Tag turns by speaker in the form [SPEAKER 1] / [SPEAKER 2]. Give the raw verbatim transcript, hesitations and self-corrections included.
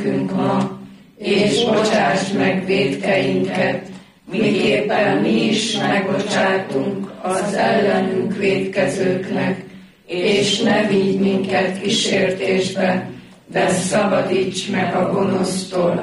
[SPEAKER 1] nekünk ma, és bocsáss meg vétkeinket, miképpen mi is megbocsátunk az ellenünk vétkezőknek, és ne vigy minket kísértésbe, de szabadíts meg a gonosztól.